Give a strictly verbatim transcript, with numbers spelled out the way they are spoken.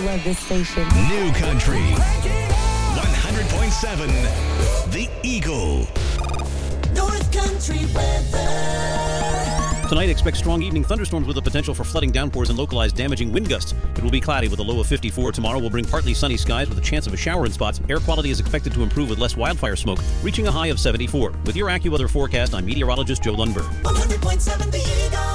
love this station. New Country. one hundred point seven. The Eagle. North Country weather. Tonight, expect strong evening thunderstorms with the potential for flooding downpours and localized damaging wind gusts. It will be cloudy with a low of fifty-four. Tomorrow will bring partly sunny skies with a chance of a shower in spots. Air quality is expected to improve with less wildfire smoke, reaching a high of seventy-four. With your AccuWeather forecast, I'm meteorologist Joe Lundberg. one hundred point seven The Eagle.